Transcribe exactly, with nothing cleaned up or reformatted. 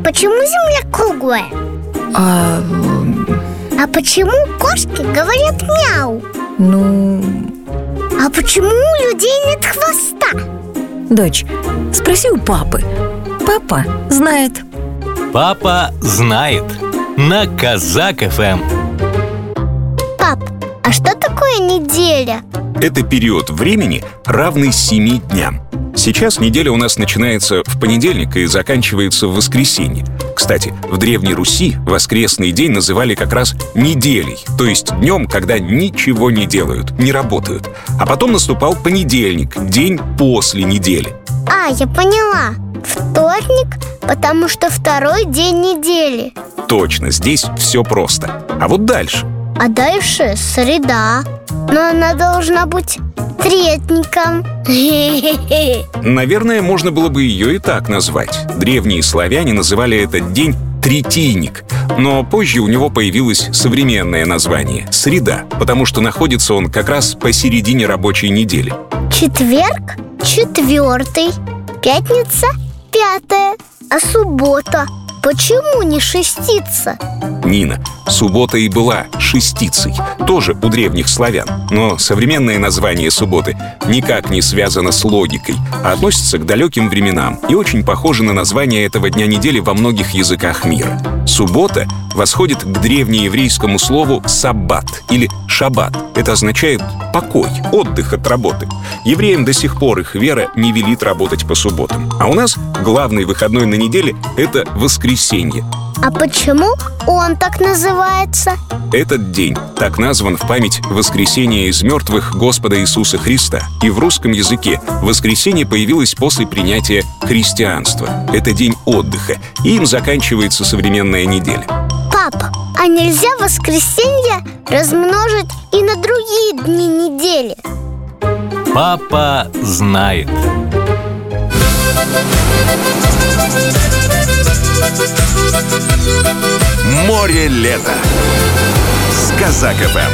почему Земля круглая? А... А почему кошки говорят мяу? Ну... А почему у людей нет хвоста? Дочь, спроси у папы. Папа знает. Папа знает. На Казак эф эм. Пап, а что такое неделя? Это период времени, равный семи дням. Сейчас неделя у нас начинается в понедельник и заканчивается в воскресенье. Кстати, в Древней Руси воскресный день называли как раз неделей, то есть днем, когда ничего не делают, не работают. А потом наступал понедельник, день после недели. А, я поняла. Вторник, потому что второй день недели. Точно, здесь все просто. А вот дальше. А дальше среда. Но она должна быть третником. Наверное, можно было бы ее и так назвать. Древние славяне называли этот день третийник. Но позже у него появилось современное название — среда, потому что находится он как раз посередине рабочей недели. Четверг — четвертый, пятница — пятая, а суббота почему не шестица? Нина, суббота и была шестицей, тоже у древних славян. Но современное название субботы никак не связано с логикой, а относится к далеким временам и очень похоже на название этого дня недели во многих языках мира. Суббота восходит к древнееврейскому слову «саббат» или «шаббат». Это означает покой, отдых от работы. Евреям до сих пор их вера не велит работать по субботам. А у нас главный выходной на неделе — это воскресенье. А почему он так называется? Этот день так назван в память воскресения из мертвых Господа Иисуса Христа. И в русском языке воскресенье появилось после принятия христианства. Это день отдыха, и им заканчивается современная неделя. Пап, а нельзя воскресенье размножить и на другие дни недели? Папа знает. Море лета с Казак эф эм.